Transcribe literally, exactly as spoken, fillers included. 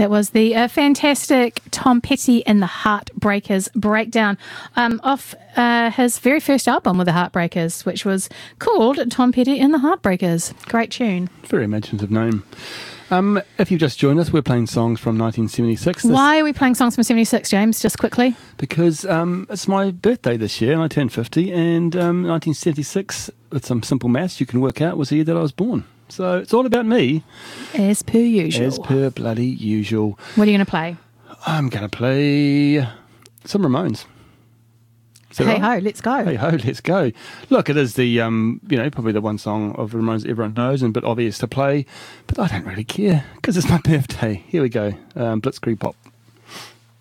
That was the uh, fantastic Tom Petty and the Heartbreakers breakdown um, off uh, his very first album with the Heartbreakers, which was called Tom Petty and the Heartbreakers. Great tune. Very imaginative name. Um, if you've just joined us, we're playing songs from nineteen seventy-six. This, Why are we playing songs from seventy-six, James, just quickly? Because um, it's my birthday this year and I turned fifty, and um, nineteen seventy-six, with some simple maths you can work out, was the year that I was born. So it's all about me. As per usual. As per bloody usual. What are you going to play? I'm going to play some Ramones. Hey right? ho, let's go. Hey ho, let's go. Look, it is the, um, you know, probably the one song of Ramones everyone knows and a bit obvious to play, but I don't really care because it's my birthday. Here we go. Um, Blitzkrieg Pop.